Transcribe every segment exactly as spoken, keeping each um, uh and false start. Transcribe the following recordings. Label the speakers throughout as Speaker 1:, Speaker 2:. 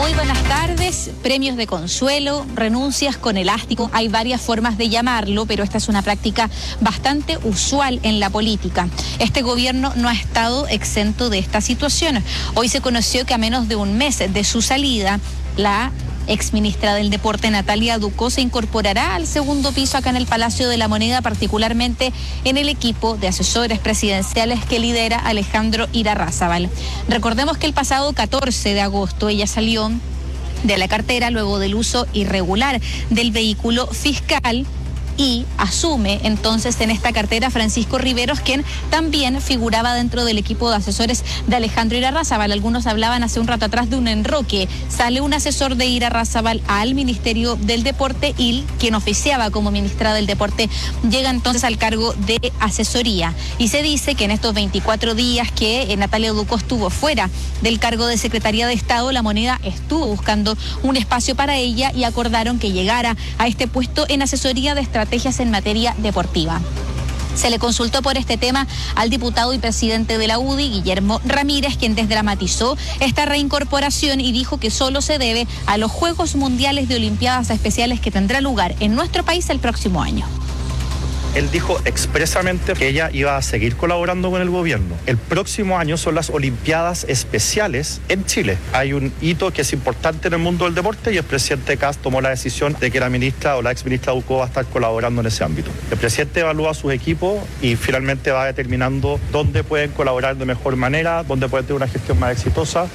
Speaker 1: Muy buenas tardes. Premios de consuelo, renuncias con elástico. Hay varias formas de llamarlo, pero esta es una práctica bastante usual en la política. Este gobierno no ha estado exento de esta situación. Hoy se conoció que a menos de un mes de su salida, la exministra del Deporte, Natalia Ducó, se incorporará al segundo piso acá en el Palacio de la Moneda, particularmente en el equipo de asesores presidenciales que lidera Alejandro Irarrázaval. Recordemos que el pasado catorce de agosto ella salió de la cartera luego del uso irregular del vehículo fiscal y asume entonces en esta cartera Francisco Riveros, quien también figuraba dentro del equipo de asesores de Alejandro Irarrázaval. Algunos hablaban hace un rato atrás de un enroque. Sale un asesor de Irarrázaval al Ministerio del Deporte y quien oficiaba como ministra del Deporte llega entonces al cargo de asesoría. Y se dice que en estos veinticuatro días que Natalia Ducó estuvo fuera del cargo de Secretaría de Estado, la Moneda estuvo buscando un espacio para ella y acordaron que llegara a este puesto en asesoría de estrategia estrategias en materia deportiva. Se le consultó por este tema al diputado y presidente de la U D I, Guillermo Ramírez, quien desdramatizó esta reincorporación y dijo que solo se debe a los Juegos Mundiales de Olimpiadas Especiales que tendrá lugar en nuestro país el próximo año.
Speaker 2: Él dijo expresamente que ella iba a seguir colaborando con el gobierno. El próximo año son las Olimpiadas Especiales en Chile. Hay un hito que es importante en el mundo del deporte y el presidente Kast tomó la decisión de que la ministra o la exministra Ducó va a estar colaborando en ese ámbito. El presidente evalúa a sus equipos y finalmente va determinando dónde pueden colaborar de mejor manera, dónde pueden tener una gestión más exitosa.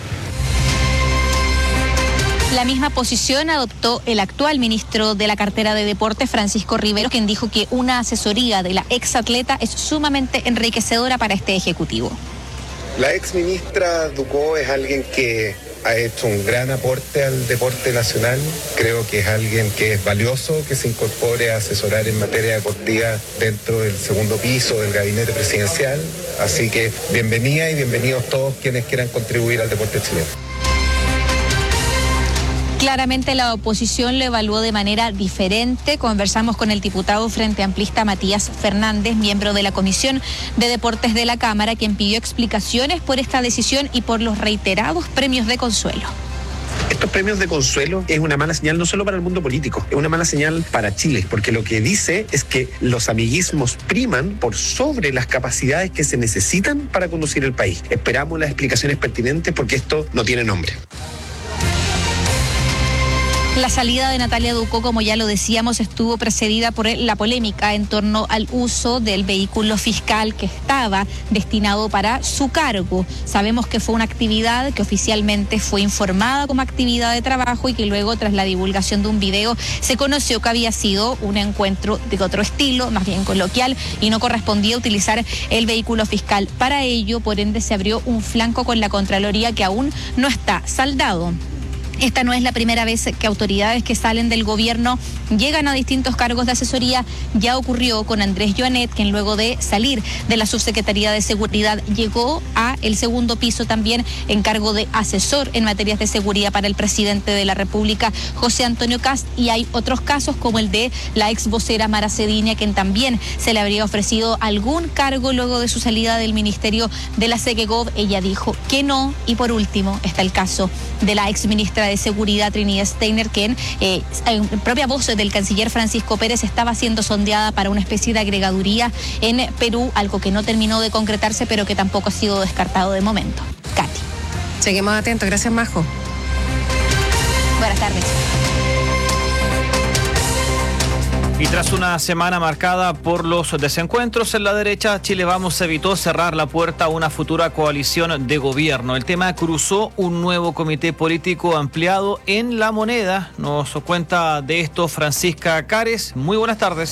Speaker 1: La misma posición adoptó el actual ministro de la cartera de Deportes, Francisco Riveros, quien dijo que una asesoría de la exatleta es sumamente enriquecedora para este ejecutivo.
Speaker 3: La exministra Ducó es alguien que ha hecho un gran aporte al deporte nacional. Creo que es alguien que es valioso que se incorpore a asesorar en materia deportiva dentro del segundo piso del gabinete presidencial. Así que bienvenida y bienvenidos todos quienes quieran contribuir al deporte chileno.
Speaker 1: Claramente la oposición lo evaluó de manera diferente. Conversamos con el diputado Frente Amplista Matías Fernández, miembro de la Comisión de Deportes de la Cámara, quien pidió explicaciones por esta decisión y por los reiterados premios de consuelo.
Speaker 4: Estos premios de consuelo es una mala señal no solo para el mundo político, es una mala señal para Chile, porque lo que dice es que los amiguismos priman por sobre las capacidades que se necesitan para conducir el país. Esperamos las explicaciones pertinentes porque esto no tiene nombre.
Speaker 1: La salida de Natalia Ducó, como ya lo decíamos, estuvo precedida por la polémica en torno al uso del vehículo fiscal que estaba destinado para su cargo. Sabemos que fue una actividad que oficialmente fue informada como actividad de trabajo y que luego, tras la divulgación de un video, se conoció que había sido un encuentro de otro estilo, más bien coloquial, y no correspondía utilizar el vehículo fiscal para ello. Por ende, se abrió un flanco con la Contraloría que aún no está saldado. Esta no es la primera vez que autoridades que salen del gobierno llegan a distintos cargos de asesoría. Ya ocurrió con Andrés Joanet, quien luego de salir de la Subsecretaría de Seguridad llegó a el segundo piso también en cargo de asesor en materias de seguridad para el presidente de la República, José Antonio Kast. Y hay otros casos como el de la ex vocera Mara Cediña, quien también se le habría ofrecido algún cargo luego de su salida del Ministerio de la Segegov. Ella dijo que no. Y por último está el caso de la ex ministra de Seguridad, Trinidad Steiner, que eh, en propia voz del canciller Francisco Pérez estaba siendo sondeada para una especie de agregaduría en Perú, algo que no terminó de concretarse, pero que tampoco ha sido descartado de momento. Katy.
Speaker 5: Seguimos atentos. Gracias, Majo.
Speaker 1: Buenas tardes.
Speaker 6: Y tras una semana marcada por los desencuentros en la derecha, Chile Vamos evitó cerrar la puerta a una futura coalición de gobierno. El tema cruzó un nuevo comité político ampliado en La Moneda. Nos cuenta de esto Francisca Cares. Muy buenas tardes.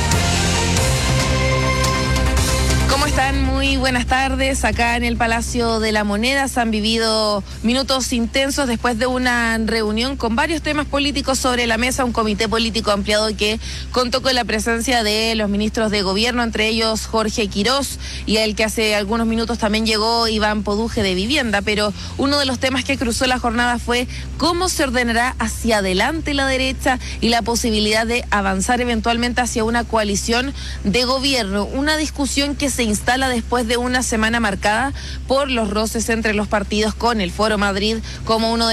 Speaker 5: ¿Cómo están? Muy buenas tardes. Acá en el Palacio de la Moneda se han vivido minutos intensos después de una reunión con varios temas políticos sobre la mesa, un comité político ampliado que contó con la presencia de los ministros de gobierno, entre ellos Jorge Quirós, y el que hace algunos minutos también llegó Iván Poduje de Vivienda. Pero uno de los temas que cruzó la jornada fue cómo se ordenará hacia adelante la derecha y la posibilidad de avanzar eventualmente hacia una coalición de gobierno. Una discusión que se instala después de una semana marcada por los roces entre los partidos, con el Foro Madrid como uno de